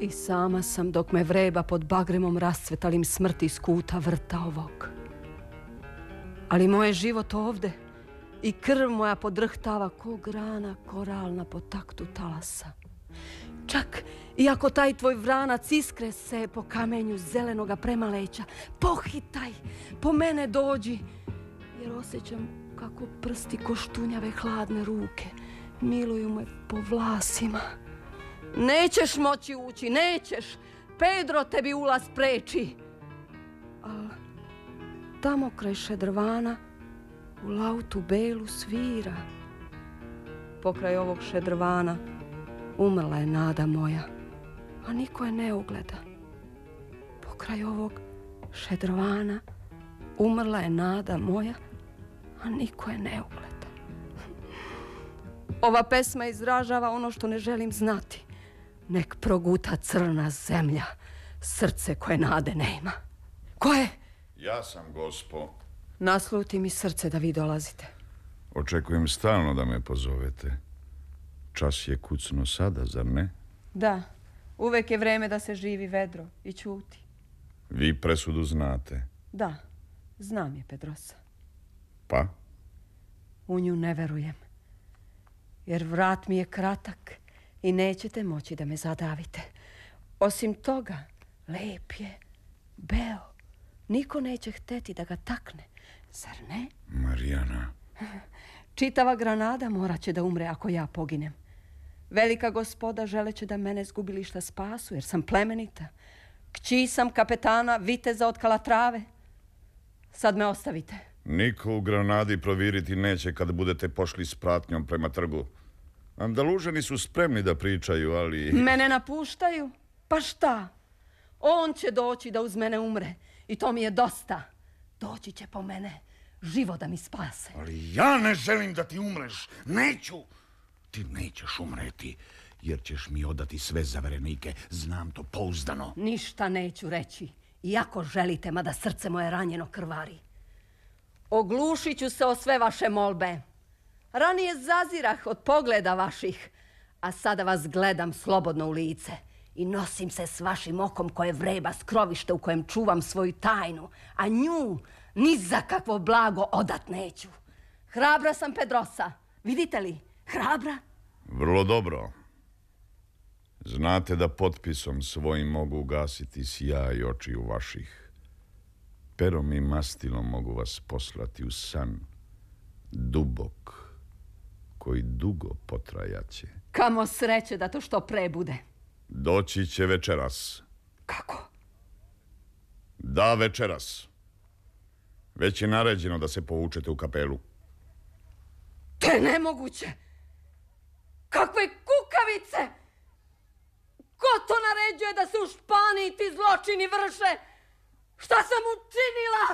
I sama sam dok me vreba pod bagremom rascvetalim smrti iz kuta vrta ovog. Ali moj život ovde i krv moja podrhtava ko grana koralna po taktu talasa. Čak i ako taj tvoj vranac iskre se po kamenju zelenoga premaleća, pohitaj, po mene dođi, jer osjećam kako prsti koštunjave hladne ruke miluju me po vlasima. Nećeš moći ući, nećeš. Pedro tebi ulaz preči. A tamo kraj šedrvana u lautu belu svira. Pokraj ovog šedrvana umrla je nada moja, a niko je ne ugleda. Pokraj ovog šedrvana umrla je nada moja, a niko je ne ugleda. Ova pesma izražava ono što ne želim znati. Nek proguta crna zemlja, srce koje nade nema. Ko je? Ja sam, gospo. Nasluti mi srce da vi dolazite. Očekujem stalno da me pozovete. Čas je kucno sada, zar ne? Da, uvek je vreme da se živi vedro i ćuti. Vi presudu znate? Da, znam je, Pedrosa. Pa? U nju ne verujem, jer vrat mi je kratak i nećete moći da me zadavite. Osim toga, lep je, beo. Niko neće hteti da ga takne, zar ne? Marijana. Čitava Granada morat će da umre ako ja poginem. Velika gospoda želeće da mene s gubilišta spasu, jer sam plemenita. Kći sam kapetana viteza od Kalatrave. Sad me ostavite. Niko u Granadi proviriti neće kad budete pošli s pratnjom prema trgu. Andalužani su spremni da pričaju, ali... Mene napuštaju? Pa šta? On će doći da uz mene umre. I to mi je dosta. Doći će po mene. Živo da mi spase. Ali ja ne želim da ti umreš. Neću. Ti nećeš umreti, jer ćeš mi odati sve zaverenike. Znam to pouzdano. Ništa neću reći. Iako želite, mada srce moje ranjeno krvari. Oglušit ću se o sve vaše molbe. Ranije zazirah od pogleda vaših, a sada vas gledam slobodno u lice i nosim se s vašim okom koje vreba skrovište u kojem čuvam svoju tajnu, a nju ni za kakvo blago odat neću. Hrabra sam, Pedrosa. Vidite li? Hrabra? Vrlo dobro. Znate da potpisom svojim mogu ugasiti sjaj očiju vaših. Perom i mastilom mogu vas poslati u san dubok, koji dugo potrajaće. Kamo sreće da to što pre bude. Doći će večeras. Kako? Da, večeras. Već je naređeno da se povučete u kapelu. To je nemoguće. Kakve kukavice! Ko to naređuje da se u Španiji ti zločini vrše? Šta sam učinila?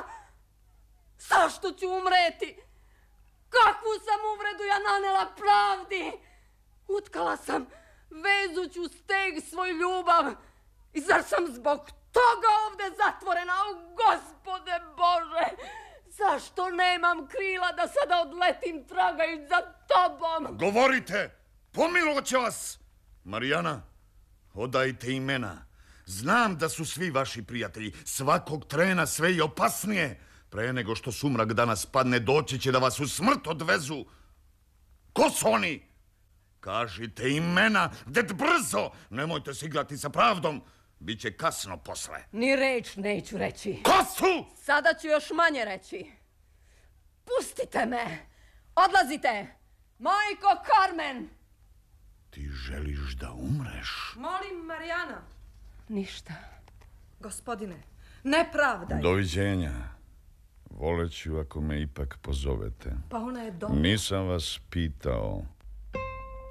Zašto ću umreti? Kakvu sam uvredu ja nanela pravdi? Utkala sam vezuću steg svoj ljubav. I zar sam zbog toga ovde zatvorena? O, Gospode Bože! Zašto nemam krila da sada odletim tragajući za tobom? Govorite! Pomiloće vas! Marijana, odajte imena. Znam da su svi vaši prijatelji. Svakog trena sve i opasnije. Pre nego što sumrak danas padne, doći će da vas u smrt odvezu. Ko su oni? Kažite imena, ded brzo. Nemojte se igrati sa pravdom. Biće kasno posle. Ni reč neću reći. Ko su? Sada ću još manje reći. Pustite me. Odlazite. Majko Carmen. Ti želiš da umreš? Molim, Marijana. Ništa. Gospodine, nepravdaj. Doviđenja. Voleću ako me ipak pozovete. Pa ona je dobro. Nisam vas pitao.